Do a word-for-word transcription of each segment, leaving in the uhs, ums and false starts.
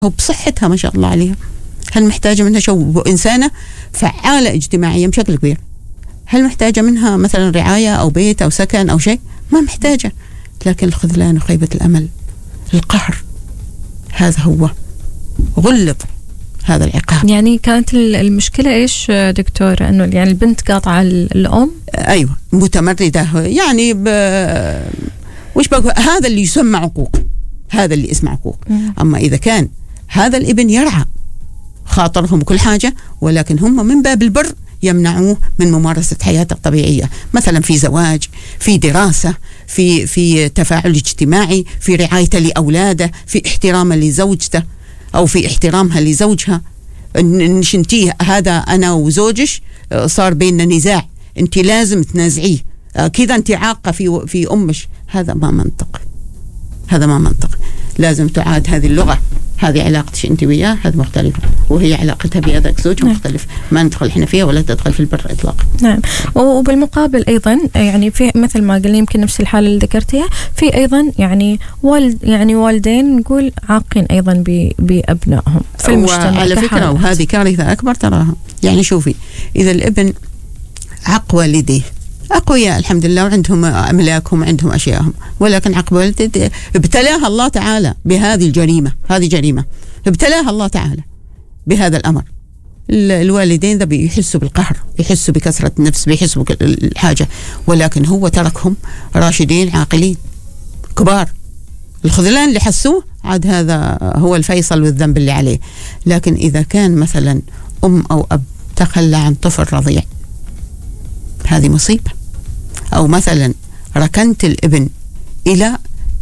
وبصحتها ما شاء الله عليها، هل محتاجة منها شو؟ إنسانة فعالة اجتماعيا بشكل كبير، هل محتاجة منها مثلا رعاية أو بيت أو سكن أو شيء؟ ما محتاجة. لكن الخذلان وخيبة الأمل، القهر، هذا هو غلظ هذا العقاب. يعني كانت المشكلة إيش دكتور؟ أنه يعني البنت قاطعة الأم؟ أيوة، متمردة، يعني ب... وش بقول، هذا اللي يسمى عقوق، هذا اللي اسمه عقوق. مم. أما إذا كان هذا الابن يرعى خاطرهم وكل حاجة، ولكن هم من باب البر يمنعوه من ممارسة حياته الطبيعية، مثلا في زواج، في دراسة، في في تفاعل اجتماعي، في رعايته لأولاده، في احترامه لزوجته أو في احترامها لزوجها. نشنتيه هذا أنا وزوجش صار بيننا نزاع، أنت لازم تنازعيه، كذا أنت عاقة في في أمش. هذا ما منطق، هذا ما منطق. لازم تعاد هذه اللغة. هذه علاقتش أنت وياه، هذا مختلفة، وهي علاقتها بهذاك زوج مختلف. ما ندخل إحنا فيها ولا تدخل في البر إطلاقا. نعم. وبالمقابل أيضا يعني في مثل ما قلنا يمكن نفس الحالة اللي ذكرتيها، في أيضا يعني والد يعني والدين نقول عاقين أيضا بأبنائهم في المجتمع. على فكرة وهذه كارثة أكبر تراها. يعني شوفي، إذا الابن عق والديه أقوياء الحمد لله وعندهم أملاكهم وعندهم أشياءهم، ولكن عقب والدته ابتلاها الله تعالى بهذه الجريمة، هذه جريمة ابتلاها الله تعالى بهذا الأمر. الوالدين ذا بيحسوا بالقهر، بيحسوا بكسرة النفس، بيحسوا بالحاجة، ولكن هو تركهم راشدين عاقلين كبار. الخذلان اللي حسوه عاد هذا هو الفيصل والذنب اللي عليه. لكن إذا كان مثلا أم أو أب تخلى عن طفل رضيع، هذه مصيبة. أو مثلا ركنت الابن إلى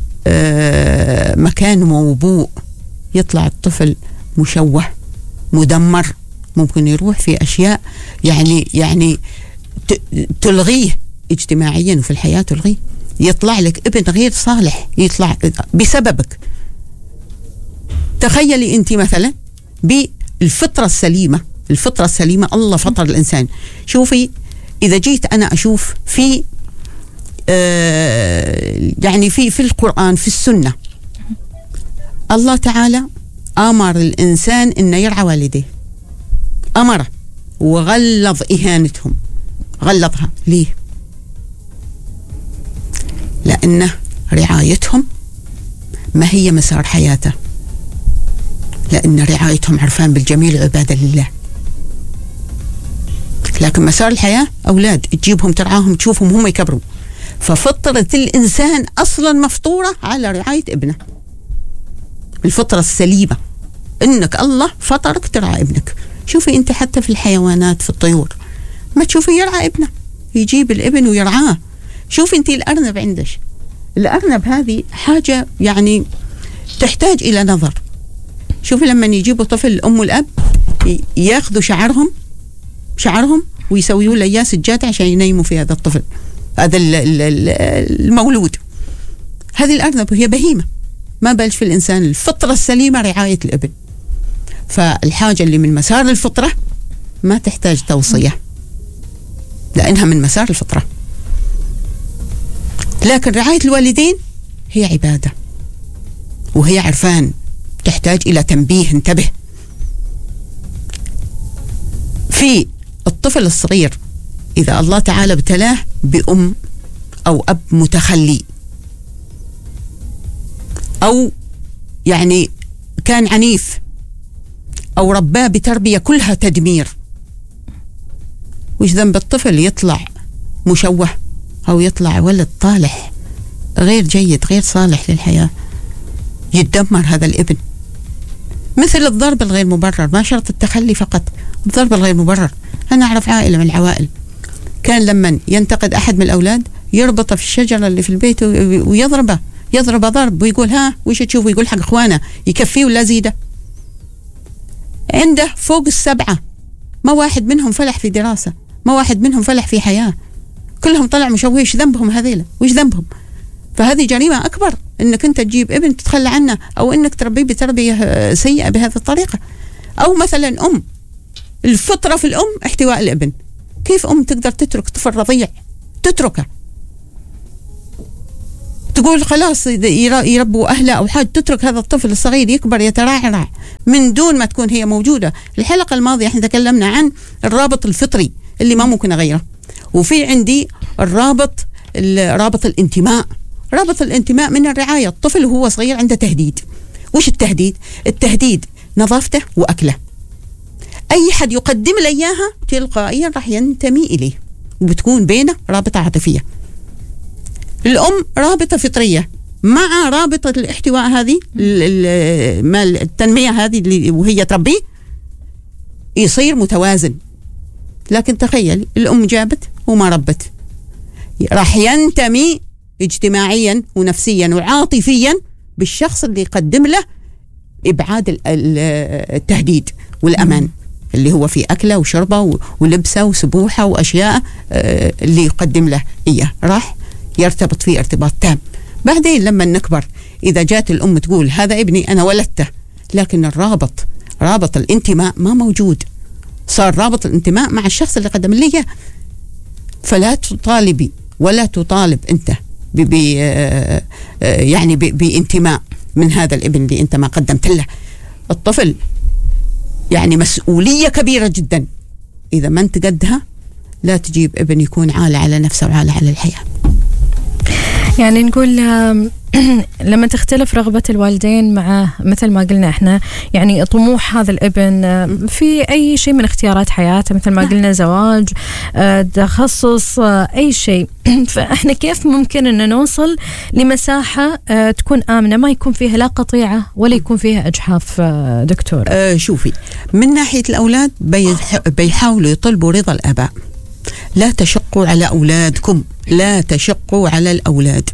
مكان موبوء، يطلع الطفل مشوه مدمر، ممكن يروح في أشياء يعني يعني تلغيه اجتماعيا وفي الحياة، تلغيه. يطلع لك ابن غير صالح، يطلع بسببك. تخيلي أنت مثلا بالفطرة السليمة، الفطرة السليمة الله فطر الإنسان. شوفي إذا جيت أنا أشوف في آه يعني في في القرآن، في السنة، الله تعالى أمر الإنسان إنه يرعى والديه، أمره وغلظ إهانتهم، غلظها. ليه؟ لأنه رعايتهم ما هي مسار حياته، لأن رعايتهم عرفان بالجميل عبادة لله. لكن مسار الحياة أولاد تجيبهم ترعاهم تشوفهم هم يكبروا. ففطرة الإنسان أصلا مفطورة على رعاية ابنه، الفطرة السليمة إنك الله فطرك ترعى ابنك. شوفي أنت حتى في الحيوانات، في الطيور، ما تشوفي يرعى ابنه، يجيب الابن ويرعاه. شوفي أنت الأرنب عندش، الأرنب هذه حاجة يعني تحتاج إلى نظر. شوفي لما يجيبوا طفل الأم والأب ياخذوا شعرهم شعرهم ويسويوا له اياه سجاده عشان ينيموا في هذا الطفل، هذا المولود. هذه الأرنب هي بهيمة، ما بالش في الإنسان. الفطرة السليمة رعاية الابن. فالحاجة اللي من مسار الفطرة ما تحتاج توصية، لأنها من مسار الفطرة. لكن رعاية الوالدين هي عبادة وهي عرفان، تحتاج إلى تنبيه. انتبه. في الطفل الصغير إذا الله تعالى ابتلاه بأم أو أب متخلي، أو يعني كان عنيف، أو رباه بتربية كلها تدمير، وش ذنب الطفل يطلع مشوه أو يطلع ولد طالح غير جيد غير صالح للحياة؟ يتدمر هذا الابن. مثل الضرب الغير مبرر، ما شرط التخلي فقط، الضرب الغير مبرر. أنا أعرف عائلة من العوائل كان لما ينتقد أحد من الأولاد يربطه في الشجرة اللي في البيت ويضربه، يضربه ضرب ويقول ها وش تشوفه، يقول حق إخوانه يكفيه ولا زيده. عنده فوق السبعة، ما واحد منهم فلح في دراسة، ما واحد منهم فلح في حياة، كلهم طلع مشوه. وش ذنبهم هذيلا؟ وش ذنبهم؟ فهذه جريمة أكبر، إنك أنت تجيب ابن تتخلى عنه، أو إنك تربيه بتربية سيئة بهذه الطريقة. أو مثلا أم، الفطرة في الأم احتواء الابن. كيف أم تقدر تترك طفل رضيع؟ تتركه تقول خلاص يربوا أهله أو حاجة، تترك هذا الطفل الصغير يكبر يترعرع من دون ما تكون هي موجودة. الحلقة الماضية احنا تكلمنا عن الرابط الفطري اللي ما ممكن أغيره، وفي عندي الرابط رابط الانتماء. رابط الانتماء من الرعاية. الطفل وهو صغير عنده تهديد. وش التهديد؟ التهديد نظافته وأكله. أي حد يقدم له إياها تلقائيا راح ينتمي إليه، وبتكون بينه رابطة عاطفية. الأم رابطة فطرية مع رابطة الاحتواء هذه التنمية هذه اللي وهي تربيه يصير متوازن. لكن تخيل الأم جابت وما ربت، راح ينتمي اجتماعيا ونفسيا وعاطفيا بالشخص اللي يقدم له إبعاد التهديد والأمان اللي هو في أكله وشربه ولبسه وسبوحه وأشياء اللي يقدم له إياه، راح يرتبط فيه ارتباط تام. بعدين لما نكبر إذا جات الأم تقول هذا ابني أنا ولدته، لكن الرابط رابط الانتماء ما موجود، صار رابط الانتماء مع الشخص اللي قدم لي إياه. فلا تطالبي ولا تطالب أنت ب يعني بانتماء من هذا الابن اللي أنت ما قدمت له. الطفل يعني مسؤولية كبيرة جدا، إذا ما أنت قدها لا تجيب ابن يكون عالة على نفسه وعالة على الحياة. يعني نقول لما تختلف رغبة الوالدين مع مثل ما قلنا احنا يعني طموح هذا الابن في أي شيء من اختيارات حياته، مثل ما قلنا زواج، تخصص، أي شيء، فاحنا كيف ممكن أن نوصل لمساحة تكون آمنة ما يكون فيها لا قطيعة ولا يكون فيها إجحاف دكتور؟ أه شوفي، من ناحية الأولاد بيحاولوا يطلبوا رضا الآباء. لا تشقوا على أولادكم، لا تشقوا على الأولاد.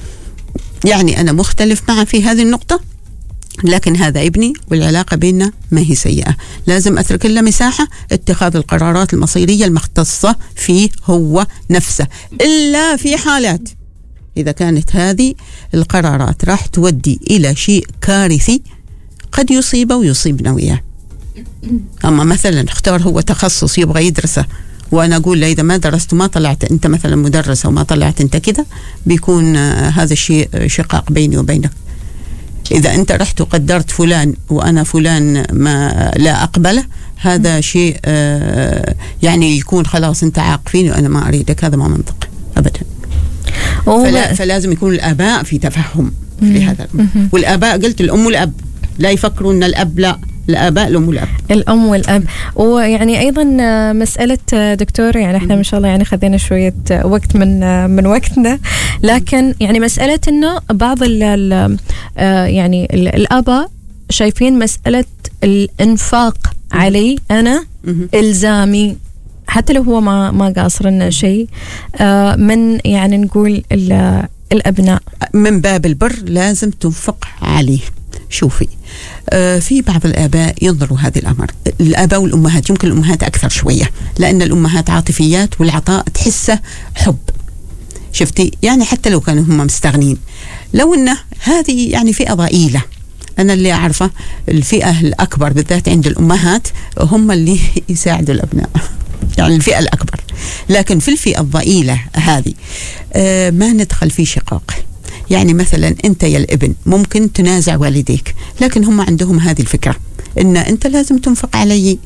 يعني أنا مختلف معه في هذه النقطة، لكن هذا ابني والعلاقة بيننا ما هي سيئة. لازم أترك له مساحة اتخاذ القرارات المصيرية المختصة فيه هو نفسه، إلا في حالات إذا كانت هذه القرارات راح تودي إلى شيء كارثي قد يصيبه ويصيبنا وياه. أما مثلا اختار هو تخصص يبغى يدرسه وأنا أقول له إذا ما درست وما طلعت أنت مثلا مدرسة وما طلعت أنت كده، بيكون هذا الشيء شقاق بيني وبينك. إذا أنت رحت وقدرت فلان وأنا فلان ما لا أقبله، هذا شيء يعني يكون خلاص أنت عاق فيني وأنا ما أريدك. هذا ما منطق أبدا. فلا فلازم يكون الآباء في تفهم في هذا. والآباء قلت الأم والأب، لا يفكروا أن الأب لا، الآباء الأم والأب. الأم والأب. ويعني أيضا مسألة دكتور، يعني احنا ما شاء الله يعني خذينا شوية وقت من من وقتنا، لكن يعني مسألة إنه بعض ال يعني الآباء شايفين مسألة الإنفاق علي أنا إلزامي، حتى لو هو ما ما قاصر لنا شيء، من يعني نقول الأبناء من باب البر لازم تنفق عليه. شوفي آه في بعض الآباء ينظروا هذه الأمر، الآباء والأمهات، يمكن الأمهات أكثر شوية لأن الأمهات عاطفيات والعطاء تحسه حب. شفتي يعني حتى لو كانوا هم مستغنين، لو أنه هذه يعني فئة ضئيلة. أنا اللي أعرفه الفئة الأكبر بالذات عند الأمهات هم اللي يساعدوا الأبناء، يعني الفئة الأكبر. لكن في الفئة الضئيلة هذه آه ما ندخل في شقاق. يعني مثلا أنت يا الابن ممكن تنازع والديك، لكن هم عندهم هذه الفكرة إن أنت لازم تنفق علي.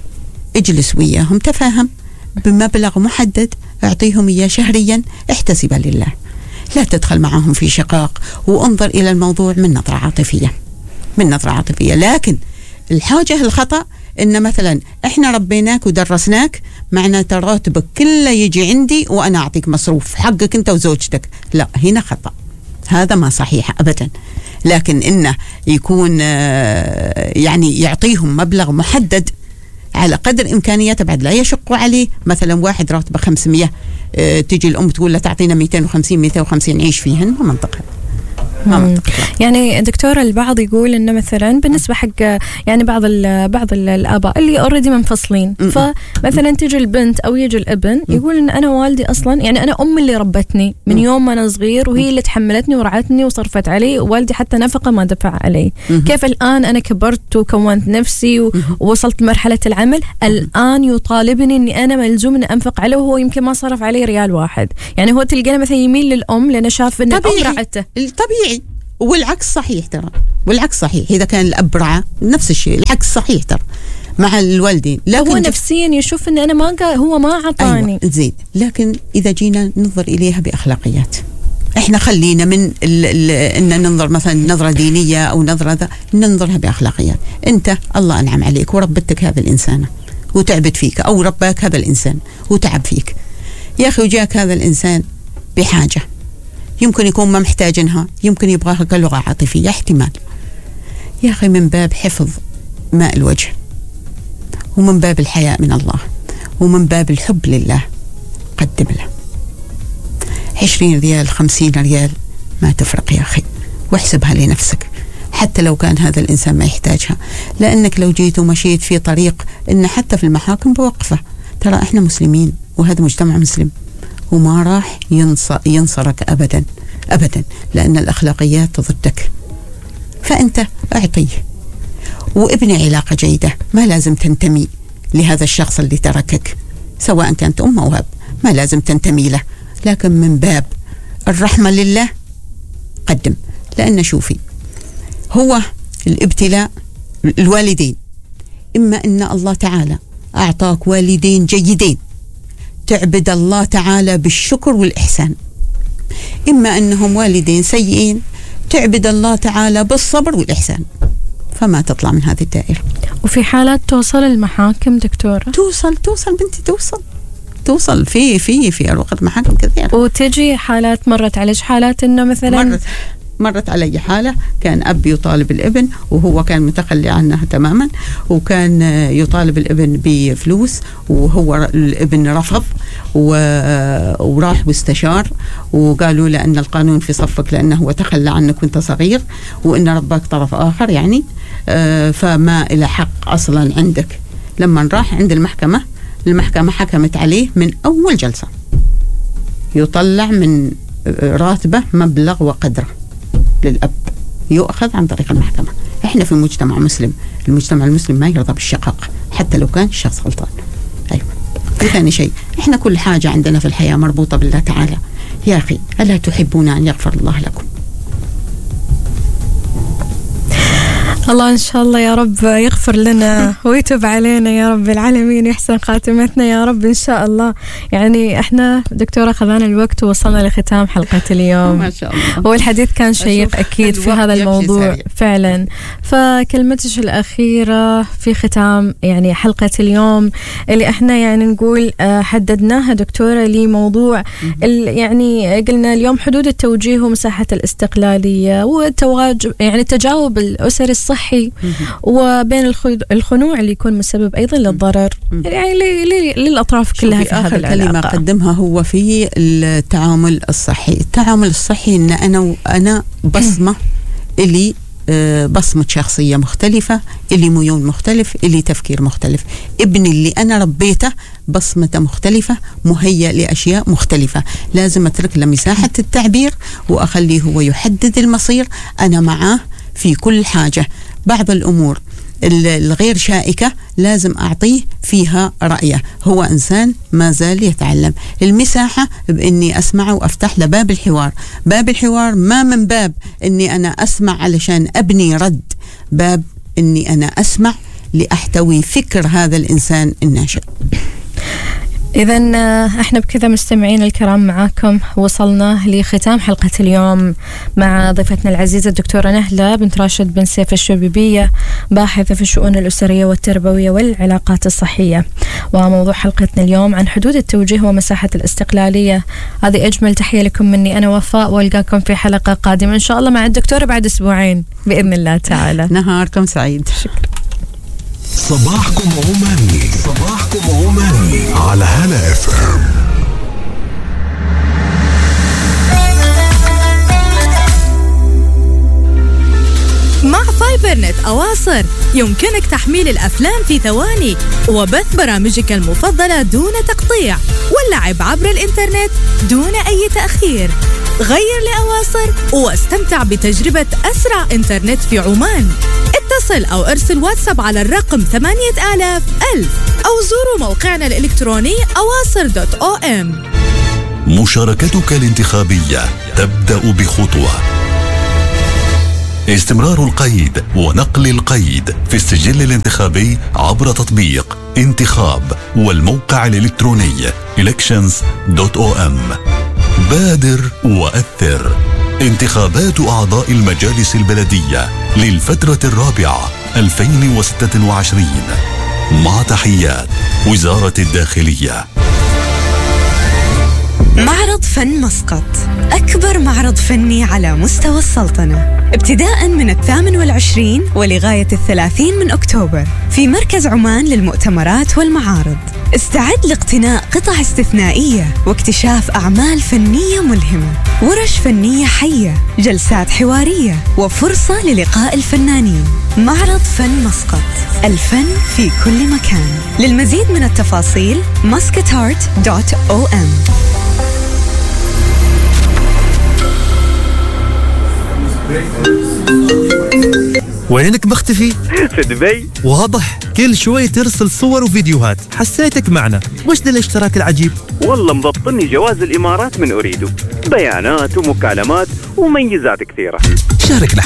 اجلس وياهم تفاهم بمبلغ محدد، اعطيهم إياه شهريا احتسبا لله. لا تدخل معهم في شقاق، وانظر إلى الموضوع من نظرة عاطفية، من نظرة عاطفية. لكن الحاجة الخطأ إن مثلا إحنا ربيناك ودرسناك، معناته راتبك كله يجي عندي وأنا أعطيك مصروف حقك أنت وزوجتك. لا، هنا خطأ، هذا ما صحيح أبدا. لكن إنه يكون يعني يعطيهم مبلغ محدد على قدر إمكانياته، بعد لا يشقوا عليه. مثلا واحد راتبه خمسمية، تجي الأم تقول له تعطينا مئتين وخمسين مئتين وخمسين عيش فيهن، ما منطقها. ما منطقي. يعني دكتورة البعض يقول إنه مثلا بالنسبة حق يعني بعض ال بعض ال الآباء اللي أوريدي منفصلين، فمثلا تيجي البنت أو يجي الابن يقول إن أنا والدي أصلا يعني أنا أمي اللي ربتني من يوم ما أنا صغير، وهي اللي تحملتني ورعتني وصرفت علي، ووالدي حتى نفقة ما دفع علي. كيف الآن أنا كبرت وكونت نفسي ووصلت مرحلة العمل، الآن يطالبني إني أنا ملزوم إني أنفق عليه وهو يمكن ما صرف عليه ريال واحد؟ يعني هو تلقينا مثلا يميل للأم لأنه شاف إن الأم رعته. طبيعي. والعكس صحيح ترى، والعكس صحيح، إذا كان الأب رعى نفس الشيء، العكس صحيح ترى مع الوالدين. لكن هو نفسيا يشوف إن أنا ما هو ما عطاني. أيوة زين. لكن إذا جينا ننظر إليها بأخلاقيات، إحنا خلينا من ال ال إن ننظر مثلا نظرة دينية أو نظرة ذا، ننظرها بأخلاقيات. أنت الله أنعم عليك وربتك هذا الإنسان وتعبت فيك، أو رباك هذا الإنسان وتعب فيك يا أخي، وجاك هذا الإنسان بحاجة يمكن يكون ما محتاجنها، يمكن يبغاها كلغة عاطفية، احتمال. يا أخي من باب حفظ ماء الوجه، ومن باب الحياء من الله، ومن باب الحب لله، قدم له عشرين ريال خمسين ريال ما تفرق يا أخي، واحسبها لنفسك حتى لو كان هذا الإنسان ما يحتاجها. لأنك لو جيت ومشيت في طريق إن حتى في المحاكم بوقفة، ترى إحنا مسلمين وهذا مجتمع مسلم، وما راح ينصرك أبدا أبدا، لأن الأخلاقيات ضدك. فأنت أعطيه وابني علاقة جيدة، ما لازم تنتمي لهذا الشخص اللي تركك، سواء كانت أم أو أب، ما لازم تنتمي له، لكن من باب الرحمة لله قدم. لأن شوفي، هو الابتلاء الوالدين، إما أن الله تعالى أعطاك والدين جيدين تعبد الله تعالى بالشكر والإحسان، إما أنهم والدين سيئين تعبد الله تعالى بالصبر والإحسان، فما تطلع من هذه الدائرة. وفي حالات توصل المحاكم دكتورة؟ توصل توصل بنتي توصل توصل في في في أروقة محاكم كثيرة. وتجي حالات مرت عليك حالات إنه مثلا مرت مرت علي حالة كان أب يطالب الابن وهو كان متخلي عنها تماما، وكان يطالب الابن بفلوس وهو الابن رفض، وراح واستشار وقالوا له أن القانون في صفك لأنه هو تخلى عنك وانت صغير، وأن ربك طرف آخر يعني فما إلى حق أصلا عندك. لما راح عند المحكمة، المحكمة حكمت عليه من أول جلسة يطلع من راتبه مبلغ وقدره للأب، يؤخذ عن طريق المحكمة. إحنا في مجتمع مسلم، المجتمع المسلم ما يرضى بالشقاق حتى لو كان الشخص غلطان. أيوة. وثاني شيء، إحنا كل حاجة عندنا في الحياة مربوطة بالله تعالى. يا أخي ألا تحبون أن يغفر الله لكم؟ الله إن شاء الله يا رب يغفر لنا ويتوب علينا يا رب العالمين، يحسن خاتمتنا يا رب إن شاء الله. يعني إحنا دكتورة خذانا الوقت ووصلنا لختام حلقة اليوم ما شاء الله، والحديث كان شيق أكيد في هذا الموضوع فعلا. فكلمتش الأخيرة في ختام يعني حلقة اليوم اللي إحنا يعني نقول حددناها دكتورة لموضوع يعني قلنا اليوم حدود التوجيه ومساحة الاستقلالية والتواجب يعني التجاوب الأسري الصحي صحي وبين الخنوع اللي يكون مسبب أيضا للضرر يعني للأطراف كلها في هذا العلاقة. كلمة قدمها هو في التعامل الصحي. التعامل الصحي إن أنا وأنا بصمة اللي بصمة شخصية مختلفة، اللي ميول مختلف، اللي تفكير مختلف. ابني اللي أنا ربيته بصمته مختلفة، مهيأ لأشياء مختلفة، لازم أترك له مساحة التعبير وأخليه هو يحدد المصير. أنا معاه في كل حاجة. بعض الأمور الغير شائكة لازم أعطيه فيها رأيه، هو إنسان ما زال يتعلم. المساحة بإني أسمع وأفتح له باب الحوار. باب الحوار ما من باب إني أنا أسمع علشان أبني رد، باب إني أنا أسمع لأحتوي فكر هذا الإنسان الناشئ. إذن احنا بكذا مستمعين الكرام معاكم وصلنا لختام حلقة اليوم مع ضيفتنا العزيزة الدكتورة نهلة بنت راشد بن سيف الشبيبية، باحثة في الشؤون الأسرية والتربوية والعلاقات الصحية. وموضوع حلقتنا اليوم عن حدود التوجيه ومساحة الاستقلالية. هذه أجمل تحية لكم مني أنا وفاء، والقاكم في حلقة قادمة إن شاء الله مع الدكتورة بعد أسبوعين بإذن الله تعالى. نهاركم سعيد. شكرا. صباحكم عماني، صباحكم عماني على هلا اف ام. مع فايبر نت أواصر يمكنك تحميل الأفلام في ثواني وبث برامجك المفضلة دون تقطيع واللعب عبر الإنترنت دون أي تأخير. غير لأواصر واستمتع بتجربة أسرع إنترنت في عمان. اتصل أو ارسل واتساب على الرقم ثمانية آلاف ألف أو زوروا موقعنا الإلكتروني أواصر دوت أو إم. مشاركتك الانتخابية تبدأ بخطوة. استمرار القيد ونقل القيد في السجل الانتخابي عبر تطبيق انتخاب والموقع الإلكتروني إلكشنز دوت أو إم. بادر وأثر. انتخابات أعضاء المجالس البلدية للفترة الرابعة ألفين وستة وعشرين مع تحيات وزارة الداخلية. معرض فن مسقط، أكبر معرض فني على مستوى السلطنة، ابتداء من الثامن والعشرين ولغاية الثلاثين من أكتوبر في مركز عمان للمؤتمرات والمعارض. استعد لاقتناء قطع استثنائية واكتشاف أعمال فنية ملهمة، ورش فنية حية، جلسات حوارية، وفرصة للقاء الفنانين. معرض فن مسقط، الفن في كل مكان. للمزيد من التفاصيل مسقطارت دوت أو إم. وينك مختفي؟ في دبي. واضح، كل شوي ترسل صور وفيديوهات، حسيتك معنا. وش ذا الاشتراك العجيب؟ والله مضبطني جواز الإمارات من أريده، بيانات ومكالمات وميزات كثيرة. شاركنا